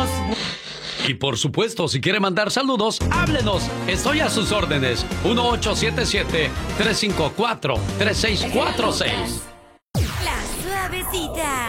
más. Y por supuesto, si quiere mandar saludos, háblenos. Estoy a sus órdenes. 1877-354-3646. La Suavecita.